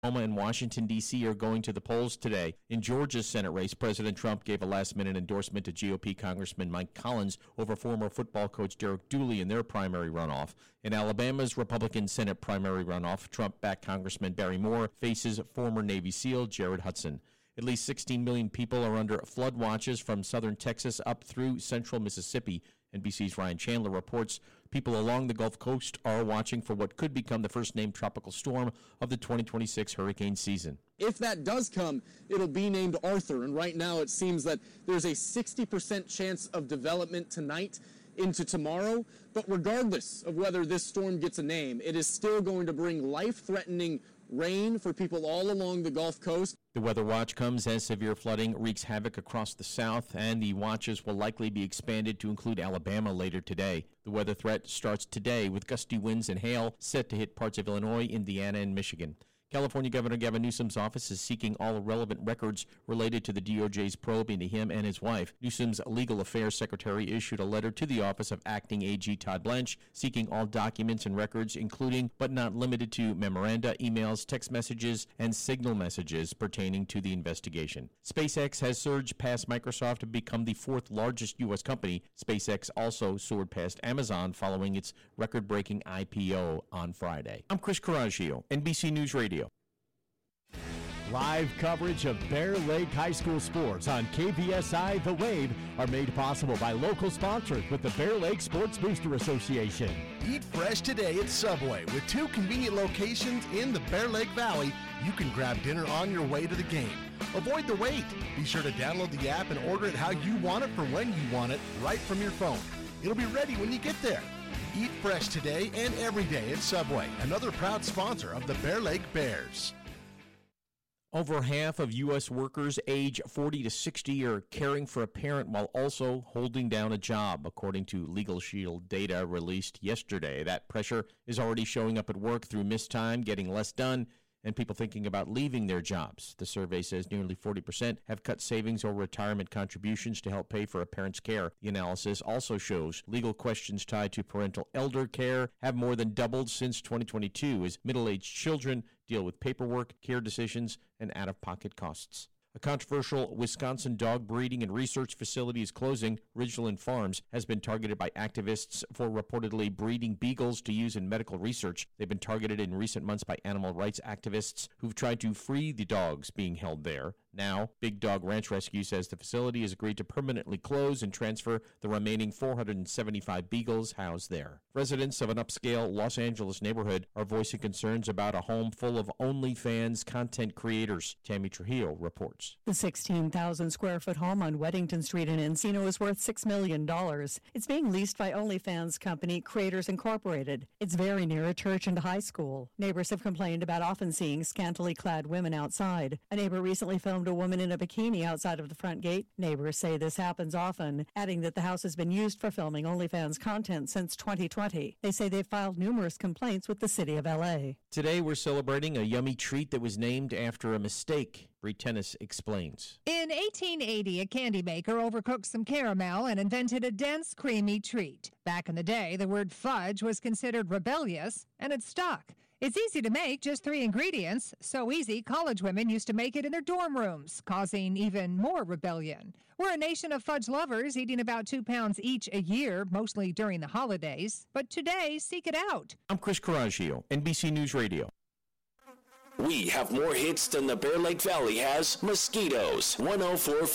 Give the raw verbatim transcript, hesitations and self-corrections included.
Oklahoma and Washington, D C are going to the polls today. In Georgia's Senate race, President Trump gave a last-minute endorsement to G O P Congressman Mike Collins over former football coach Derek Dooley in their primary runoff. In Alabama's Republican Senate primary runoff, Trump-backed Congressman Barry Moore faces former Navy SEAL Jared Hudson. At least sixteen million people are under flood watches from southern Texas up through central Mississippi. N B C's Ryan Chandler reports people along the Gulf Coast are watching for what could become the first named tropical storm of the twenty twenty-six hurricane season. If that does come, it'll be named Arthur, and right now it seems that there's a sixty percent chance of development tonight into tomorrow. But regardless of whether this storm gets a name, it is still going to bring life-threatening rain for people all along the Gulf Coast. The weather watch comes as severe flooding wreaks havoc across the South, and the watches will likely be expanded to include Alabama later today. The weather threat starts today with gusty winds and hail set to hit parts of Illinois, Indiana, and Michigan. California Governor Gavin Newsom's office is seeking all relevant records related to the D O J's probe into him and his wife. Newsom's legal affairs secretary issued a letter to the office of acting A G Todd Blanche seeking all documents and records, including but not limited to memoranda, emails, text messages, and signal messages pertaining to the investigation. SpaceX has surged past Microsoft to become the fourth largest U S company. SpaceX also soared past Amazon following its record-breaking I P O on Friday. I'm Chris Coraggio, N B C News Radio. Live coverage of Bear Lake High School sports on K V S I The Wave are made possible by local sponsors with the Bear Lake Sports Booster Association. Eat fresh today at Subway. With two convenient locations in the Bear Lake Valley, you can grab dinner on your way to the game. Avoid the wait. Be sure to download the app and order it how you want it for when you want it, right from your phone. It'll be ready when you get there. Eat fresh today and every day at Subway, another proud sponsor of the Bear Lake Bears. Over half of U S workers age forty to sixty are caring for a parent while also holding down a job, according to Legal Shield data released yesterday. That pressure is already showing up at work through missed time, getting less done, and people thinking about leaving their jobs. The survey says nearly forty percent have cut savings or retirement contributions to help pay for a parent's care. The analysis also shows legal questions tied to parental elder care have more than doubled since twenty twenty-two as middle-aged children deal with paperwork, care decisions, and out-of-pocket costs. A controversial Wisconsin dog breeding and research facility is closing. Ridgeland Farms has been targeted by activists for reportedly breeding beagles to use in medical research. They've been targeted in recent months by animal rights activists who've tried to free the dogs being held there. Now, Big Dog Ranch Rescue says the facility has agreed to permanently close and transfer the remaining four hundred seventy-five beagles housed there. Residents of an upscale Los Angeles neighborhood are voicing concerns about a home full of OnlyFans content creators. Tammy Trujillo reports. The sixteen thousand square foot home on Weddington Street in Encino is worth six million dollars. It's being leased by OnlyFans company Creators Incorporated. It's very near a church and a high school. Neighbors have complained about often seeing scantily clad women outside. A neighbor recently filmed a woman in a bikini outside of the front gate. Neighbors say this happens often, adding that the house has been used for filming OnlyFans content since twenty twenty. They say they've filed numerous complaints with the city of L A. Today we're celebrating a yummy treat that was named after a mistake. Bree Tennis explains. In eighteen eighty, a candy maker overcooked some caramel and invented a dense, creamy treat. Back in the day, the word fudge was considered rebellious, and it stuck. It's easy to make, just three ingredients. So easy, college women used to make it in their dorm rooms, causing even more rebellion. We're a nation of fudge lovers, eating about two pounds each a year, mostly during the holidays. But today, seek it out. I'm Chris Coraggio, N B C News Radio. We have more hits than the Bear Lake Valley has mosquitoes. one oh four